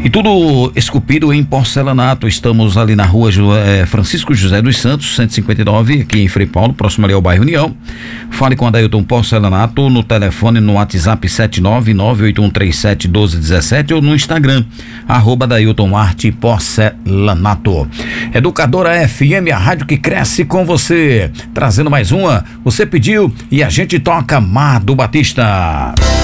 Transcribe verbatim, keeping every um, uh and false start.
E tudo esculpido em porcelanato. Estamos ali na rua é, Francisco José dos Santos, cento e cinquenta e nove, aqui em Frei Paulo, próximo ali ao bairro União. Fale com a Dailton Porcelanato no telefone, no WhatsApp sete nove nove oito um três sete um dois um sete ou no Instagram, arroba Dailton Arte Porcelanato. Educadora F M, a rádio que cresce com você. Trazendo mais uma, você pediu e a gente toca Mar do Batista.